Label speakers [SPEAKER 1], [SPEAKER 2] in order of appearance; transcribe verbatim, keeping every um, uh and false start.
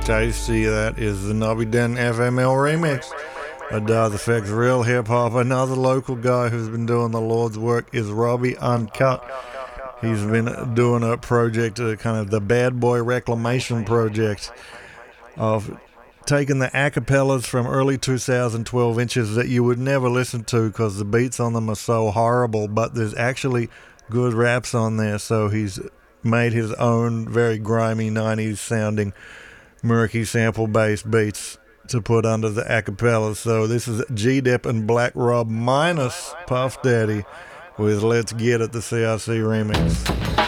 [SPEAKER 1] tasty. That is the Nobby Den F M L remix. A Daz Effects Real Hip Hop. Another local guy who's been doing the Lord's work is Robbie Uncut. He's been doing a project, uh, kind of the Bad Boy Reclamation project, of taking the acapellas from early two thousand twelve inches that you would never listen to because the beats on them are so horrible, but there's actually good raps on there. So he's made his own very grimy nineties sounding murky sample based beats to put under the acapellas. So this is G-Dep and Black Rob minus Puff Daddy with Let's Get It, the C R C remix.